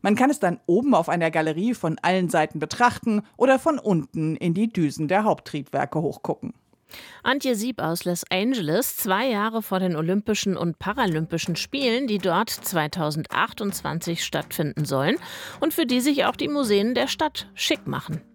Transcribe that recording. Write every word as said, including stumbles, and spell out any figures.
Man kann es dann oben auf einer Galerie von allen Seiten betrachten oder von unten in die Düsen der Haupttriebwerke hochgucken. Antje Sieb aus Los Angeles, zwei Jahre vor den Olympischen und Paralympischen Spielen, die dort zweitausendachtundzwanzig stattfinden sollen und für die sich auch die Museen der Stadt schick machen.